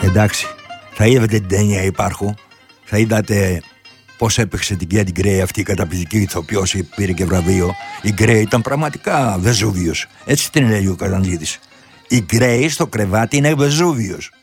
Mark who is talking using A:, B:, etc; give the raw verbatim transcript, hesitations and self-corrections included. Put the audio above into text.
A: Εντάξει, θα είδατε την ταινία Υπάρχω. Θα είδατε πώς έπαιξε την Κέντι Γκρέι αυτή η καταπληκτική ηθοποιός, πήρε και βραβείο. Η Γκρέι ήταν πραγματικά Βεζούβιος. Έτσι την έλεγε ο Καζαντζίδης. Η Γκρέι στο κρεβάτι είναι Βεζούβιος.